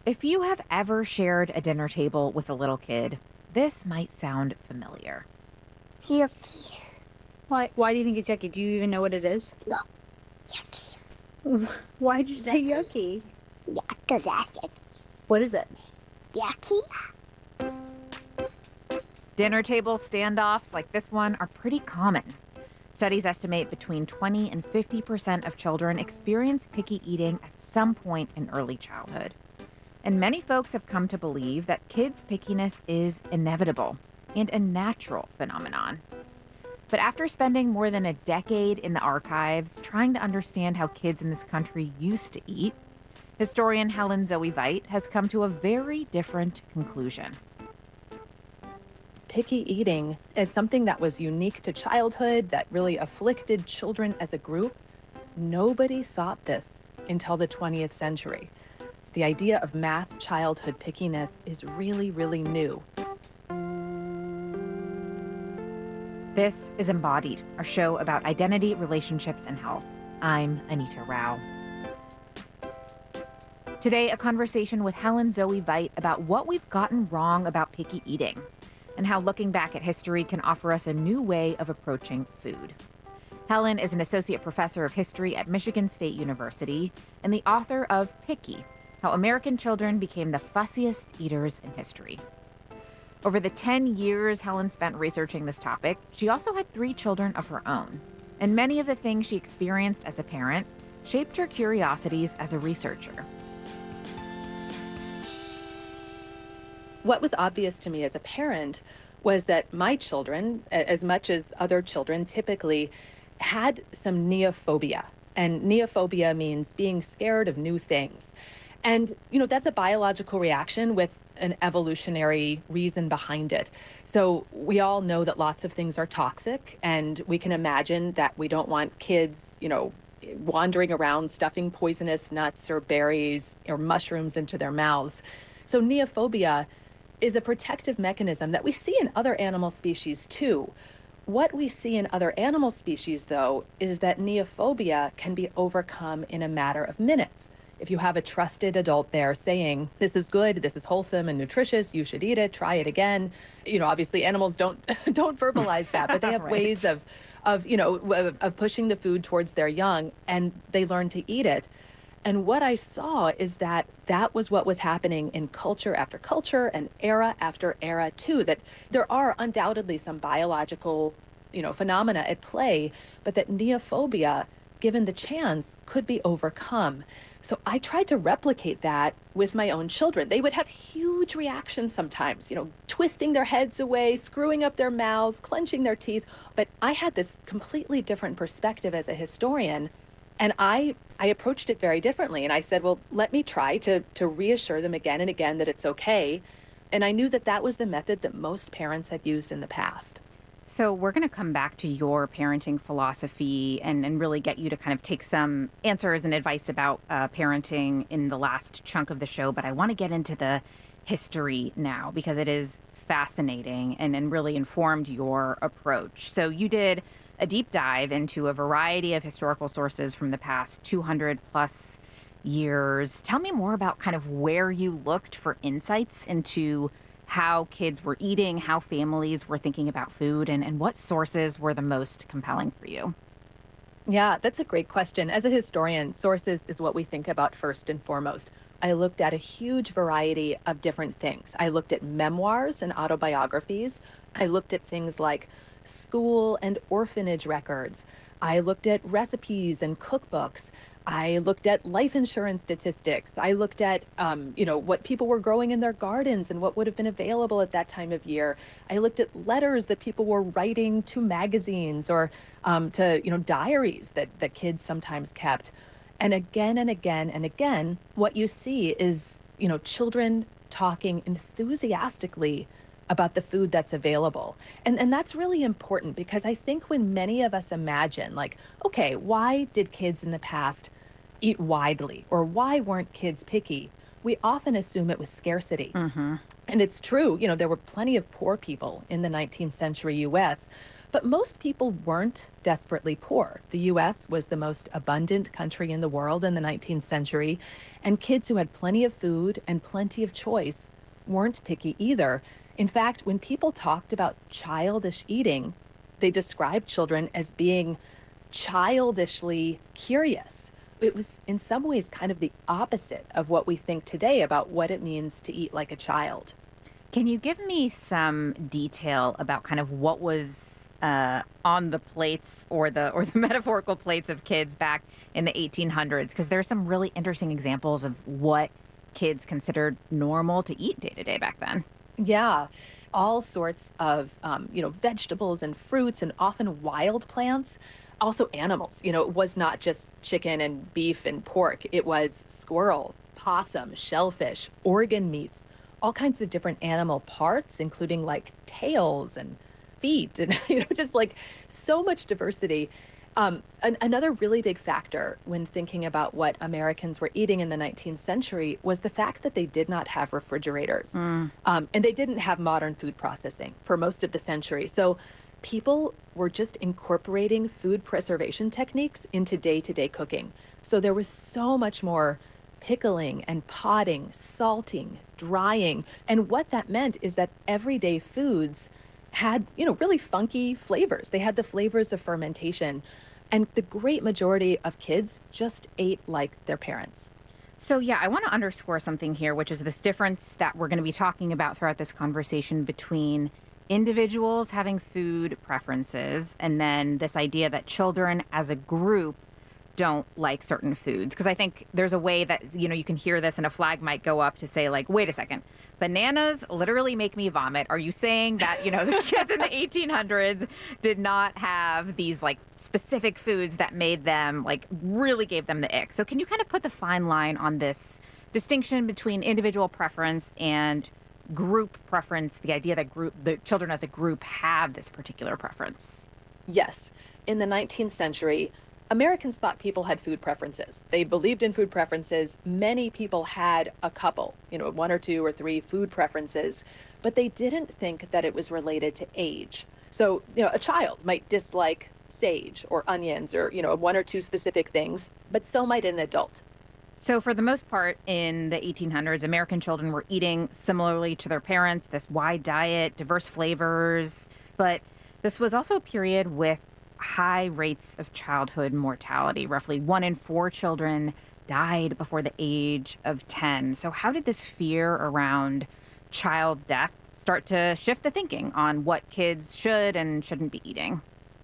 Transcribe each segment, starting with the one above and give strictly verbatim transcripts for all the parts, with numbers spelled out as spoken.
If you have ever shared a dinner table with a little kid, this might sound familiar. Yucky. Why why do you think it's yucky? Do you even know what it is? No. Yucky. Why'd you say yucky? Yeah, because that's yucky. What is it? Yucky? Dinner table standoffs like this one are pretty common. Studies estimate between twenty and fifty percent of children experience picky eating at some point in early childhood. And many folks have come to believe that kids' pickiness is inevitable and a natural phenomenon. But after spending more than a decade in the archives trying to understand how kids in this country used to eat, historian Helen Zoe Veit has come to a very different conclusion. Picky eating is something that was unique to childhood, that really afflicted children as a group. Nobody thought this until the twentieth century. The idea of mass childhood pickiness is really, really new. This is Embodied, a show about identity, relationships, and health. I'm Anita Rao. Today, a conversation with Helen Zoe Veit about what we've gotten wrong about picky eating and how looking back at history can offer us a new way of approaching food. Helen is an associate professor of history at Michigan State University and the author of Picky: How American Children Became the Fussiest Eaters in History. Over the ten years Helen spent researching this topic, she also had three children of her own. And many of the things she experienced as a parent shaped her curiosities as a researcher. What was obvious to me as a parent was that my children, a- as much as other children, typically had some neophobia. And neophobia means being scared of new things. And, you know, that's a biological reaction with an evolutionary reason behind it. So we all know that lots of things are toxic, and we can imagine that we don't want kids, you know, wandering around stuffing poisonous nuts or berries or mushrooms into their mouths. So neophobia is a protective mechanism that we see in other animal species too. What we see in other animal species, though, is that neophobia can be overcome in a matter of minutes. If you have a trusted adult there saying, this is good, this is wholesome and nutritious, you should eat it, try it again. You know, obviously animals don't don't verbalize that, but they have Right. ways of, of, you know, of, of pushing the food towards their young, and they learn to eat it. And what I saw is that that was what was happening in culture after culture and era after era too, that there are undoubtedly some biological, you know, phenomena at play, but that neophobia, given the chance, could be overcome. So I tried to replicate that with my own children. They would have huge reactions sometimes, you know, twisting their heads away, screwing up their mouths, clenching their teeth. But I had this completely different perspective as a historian. And I I approached it very differently. And I said, well, let me try to to reassure them again and again that it's okay. And I knew that that was the method that most parents had used in the past. So we're going to come back to your parenting philosophy and, and really get you to kind of take some answers and advice about uh, parenting in the last chunk of the show. But I want to get into the history now because it is fascinating and, and really informed your approach. So you did a deep dive into a variety of historical sources from the past two hundred plus years. Tell me more about kind of where you looked for insights into how kids were eating, how families were thinking about food, and, and what sources were the most compelling for you. Yeah, that's a great question. As a historian, sources is what we think about first and foremost. I looked at a huge variety of different things. I looked at memoirs and autobiographies. I looked at things like school and orphanage records. I looked at recipes and cookbooks. I looked at life insurance statistics. I looked at, um, you know, what people were growing in their gardens and what would have been available at that time of year. I looked at letters that people were writing to magazines or um, to, you know, diaries that, that kids sometimes kept. And again and again and again, what you see is, you know, children talking enthusiastically about the food that's available. And and that's really important because I think when many of us imagine, like, okay, why did kids in the past eat widely, or why weren't kids picky? We often assume it was scarcity. Mm-hmm. And it's true, you know, there were plenty of poor people in the nineteenth century U S, But most people weren't desperately poor. The U S was the most abundant country in the world in the nineteenth century, and kids who had plenty of food and plenty of choice weren't picky either. In fact, when people talked about childish eating, they described children as being childishly curious. It was in some ways kind of the opposite of what we think today about what it means to eat like a child. Can you give me some detail about kind of what was uh, on the plates or the or the metaphorical plates of kids back in the eighteen hundreds? Because there's some really interesting examples of what kids considered normal to eat day to day back then. Yeah, all sorts of um, you know vegetables and fruits and often wild plants. Also animals. You know, it was not just chicken and beef and pork. It was squirrel, possum, shellfish, organ meats, all kinds of different animal parts, including like tails and feet, and you know, just like so much diversity. Um, an- another really big factor when thinking about what Americans were eating in the nineteenth century was the fact that they did not have refrigerators. Mm. Um, and they didn't have modern food processing for most of the century. So people were just incorporating food preservation techniques into day to day cooking. So there was so much more pickling and potting, salting, drying. And what that meant is that everyday foods had, you know, really funky flavors. They had the flavors of fermentation. And the great majority of kids just ate like their parents. So, yeah, I want to underscore something here, which is this difference that we're going to be talking about throughout this conversation between individuals having food preferences and then this idea that children as a group don't like certain foods. Because I think there's a way that, you know, you can hear this and a flag might go up to say, like, wait a second, bananas literally make me vomit. Are you saying that, you know, the kids in the eighteen hundreds did not have these, like, specific foods that made them, like, really gave them the ick? So can you kind of put the fine line on this distinction between individual preference and group preference, the idea that group, the children as a group have this particular preference? Yes. In the nineteenth century, Americans thought people had food preferences. They believed in food preferences. Many people had a couple, you know, one or two or three food preferences, but they didn't think that it was related to age. So, you know, a child might dislike sage or onions or, you know, one or two specific things, but so might an adult. So for the most part, in the eighteen hundreds, American children were eating similarly to their parents, this wide diet, diverse flavors. But this was also a period with high rates of childhood mortality. Roughly one in four children died before the age of ten. So how did this fear around child death start to shift the thinking on what kids should and shouldn't be eating?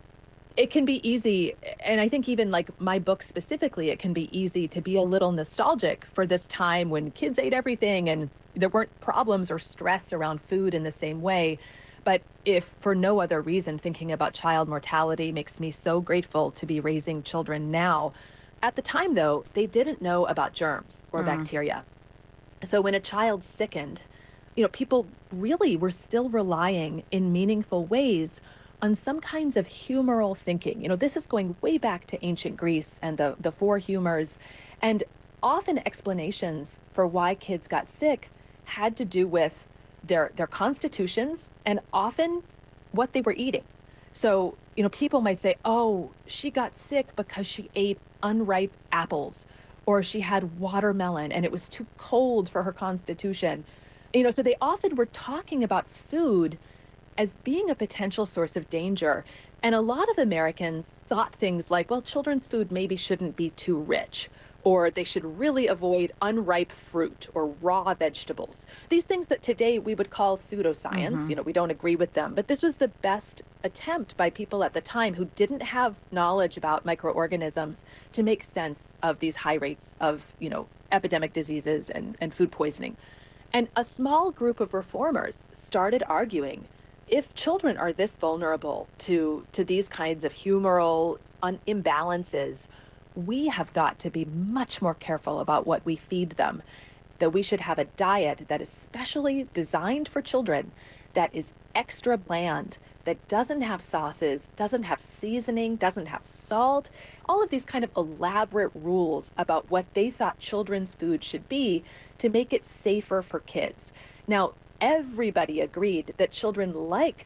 It can be easy, and I think even like my book specifically, it can be easy to be a little nostalgic for this time when kids ate everything and there weren't problems or stress around food in the same way. But if for no other reason, thinking about child mortality makes me so grateful to be raising children now. At the time, though, they didn't know about germs or Mm. bacteria. So when a child sickened, you know, people really were still relying in meaningful ways on some kinds of humoral thinking. You know, this is going way back to ancient Greece and the, the four humors. And often explanations for why kids got sick had to do with their their constitutions and often what they were eating. So, you know, people might say, oh, she got sick because she ate unripe apples, or she had watermelon and it was too cold for her constitution. You know, so they often were talking about food as being a potential source of danger. And a lot of Americans thought things like, well, children's food maybe shouldn't be too rich, or they should really avoid unripe fruit or raw vegetables. These things that today we would call pseudoscience. Mhm. You know, we don't agree with them, but this was the best attempt by people at the time who didn't have knowledge about microorganisms to make sense of these high rates of, you know, epidemic diseases and, and food poisoning. And a small group of reformers started arguing, if children are this vulnerable to, to these kinds of humoral un- imbalances, we have got to be much more careful about what we feed them, that we should have a diet that is specially designed for children, that is extra bland, that doesn't have sauces, doesn't have seasoning, doesn't have salt, all of these kind of elaborate rules about what they thought children's food should be to make it safer for kids. Now, everybody agreed that children liked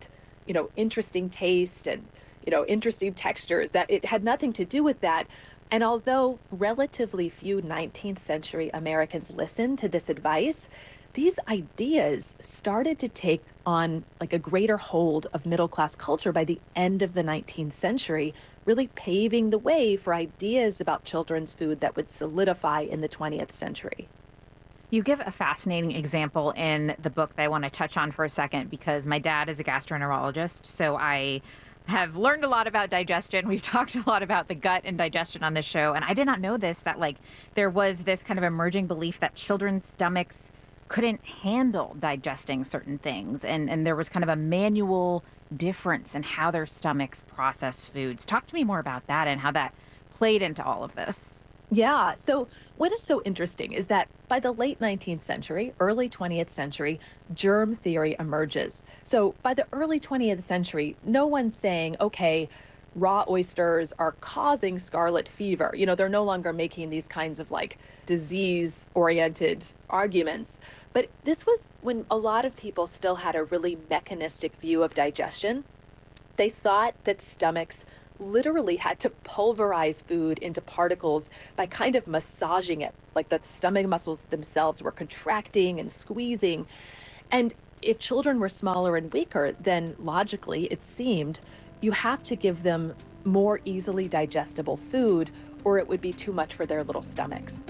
you know, interesting taste and, you know, interesting textures, that it had nothing to do with that. And although relatively few nineteenth century Americans listened to this advice, these ideas started to take on like a greater hold of middle class culture by the end of the nineteenth century, really paving the way for ideas about children's food that would solidify in the twentieth century. You give a fascinating example in the book that I want to touch on for a second because my dad is a gastroenterologist. So I have learned a lot about digestion. We've talked a lot about the gut and digestion on this show. And I did not know this, that like there was this kind of emerging belief that children's stomachs couldn't handle digesting certain things. And, and there was kind of a manual difference in how their stomachs process foods. Talk to me more about that and how that played into all of this. Yeah. So, what is so interesting is that by the late nineteenth century, early twentieth century, germ theory emerges. So, by the early twentieth century, no one's saying, okay, raw oysters are causing scarlet fever. You know, they're no longer making these kinds of like disease oriented arguments. But this was when a lot of people still had a really mechanistic view of digestion. They thought that stomachs literally had to pulverize food into particles by kind of massaging it, like the stomach muscles themselves were contracting and squeezing. And if children were smaller and weaker, then logically it seemed you have to give them more easily digestible food or it would be too much for their little stomachs.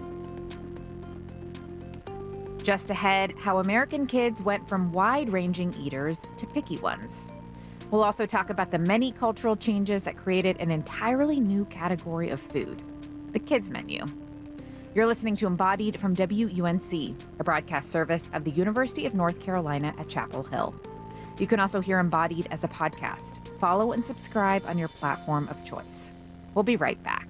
Just ahead, how American kids went from wide-ranging eaters to picky ones. We'll also talk about the many cultural changes that created an entirely new category of food, the kids menu. You're listening to Embodied from W U N C, a broadcast service of the University of North Carolina at Chapel Hill. You can also hear Embodied as a podcast. Follow and subscribe on your platform of choice. We'll be right back.